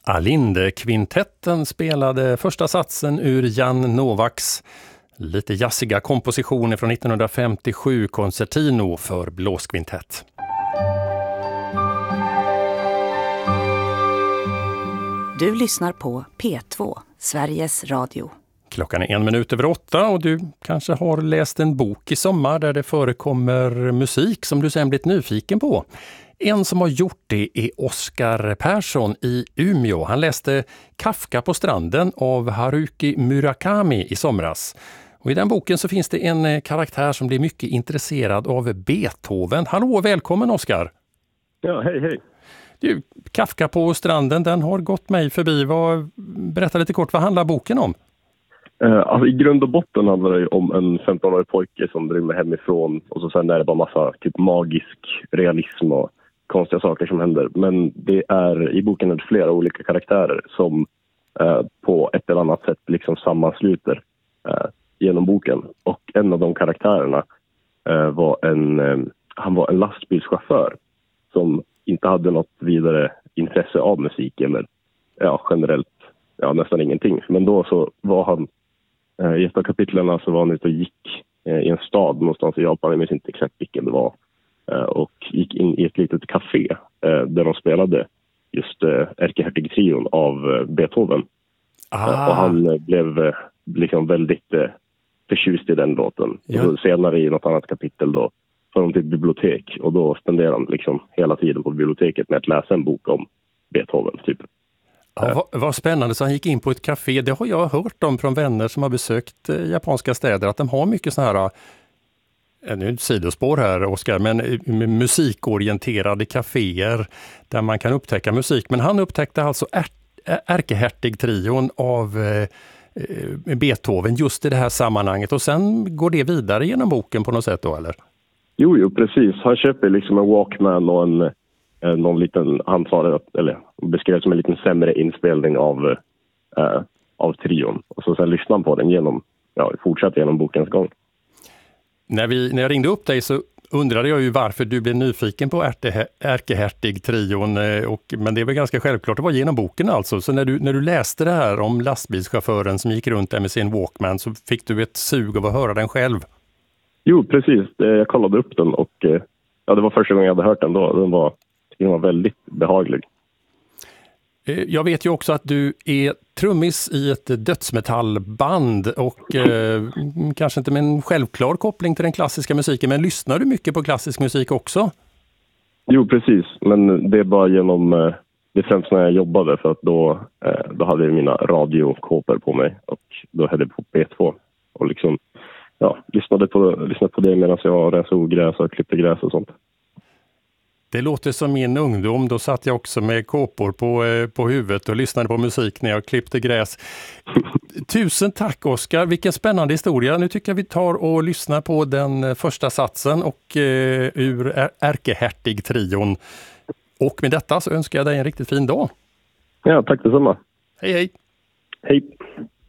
Alinde-kvintetten spelade första satsen ur Jan Novaks lite jazziga komposition från 1957, Concertino för blåskvintett. Du lyssnar på P2, Sveriges Radio. Klockan är 1:08 och du kanske har läst en bok i sommar där det förekommer musik som du sen blivit nyfiken på. En som har gjort det är Oskar Persson i Umeå. Han läste Kafka på stranden av Haruki Murakami i somras. Och i den boken så finns det en karaktär som blir mycket intresserad av Beethoven. Hallå och välkommen Oskar! Ja, hej. Du, Kafka på stranden, den har gått mig förbi. Berätta lite kort, vad handlar boken om? Alltså, i grund och botten handlar det om en 15-årig pojke som rymmer hemifrån och så sen är det bara massa typ magisk realism och konstiga saker som händer. Men det är i boken är det flera olika karaktärer som på ett eller annat sätt liksom sammansluter genom boken. Och en av de karaktärerna var han var en lastbilschaufför som inte hade något vidare intresse av musik eller generellt nästan ingenting. Men då så var han i ett av kapitlerna så var han ute och gick i en stad någonstans i Japan, jag minns inte exakt vilken det var, och gick in i ett litet café där de spelade just Ärkehertig-trion av Beethoven. Och han blev liksom väldigt förtjust i den låten. Ja. Och senare i något annat kapitel då får de till ett bibliotek och då spenderar han liksom hela tiden på biblioteket med att läsa en bok om Beethoven typ. Ja, vad spännande, så han gick in på ett café. Det har jag hört om från vänner som har besökt japanska städer, att de har mycket sådana här, nu är det ett sidospår här Oskar, men musikorienterade kaféer där man kan upptäcka musik. Men han upptäckte alltså Ärkehertig-trion av Beethoven just i det här sammanhanget, och sen går det vidare genom boken på något sätt då, eller? Jo, precis. Han köper liksom en Walkman och någon liten, han beskrev som en liten sämre inspelning av trion. Och så sen lyssnar han på den fortsatt genom bokens gång. När jag ringde upp dig så undrade jag ju varför du blev nyfiken på Ärkehertig-trion, men det var ganska självklart, det var genom boken alltså. Så när du läste det här om lastbilschauffören som gick runt där med sin Walkman, så fick du ett sug av att höra den själv. Jo, precis. Jag kollade upp den och det var första gången jag hade hört den då. Den var väldigt behaglig. Jag vet ju också att du är trummis i ett dödsmetallband och kanske inte med en självklar koppling till den klassiska musiken, men lyssnar du mycket på klassisk musik också? Jo, precis. Men det är bara genom det främst när jag jobbade, för att då hade jag mina radiokåpor på mig och då hade jag på P2 och liksom lyssnade på det medan jag rensade ogräs och klippte gräs och sånt. Det låter som min ungdom. Då satt jag också med kåpor på huvudet och lyssnade på musik när jag klippte gräs. Tusen tack Oskar, vilken spännande historia. Nu tycker jag vi tar och lyssnar på den första satsen och ur Ärkehertig-trion. Och med detta så önskar jag dig en riktigt fin dag. Ja, tack detsamma. Hej hej. Hej.